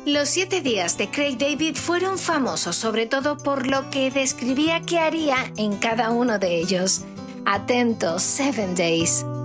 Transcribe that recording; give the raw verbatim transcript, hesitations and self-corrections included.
Los siete días de Craig David fueron famosos sobre todo por lo que describía que haría en cada uno de ellos. Atentos, Seven Days.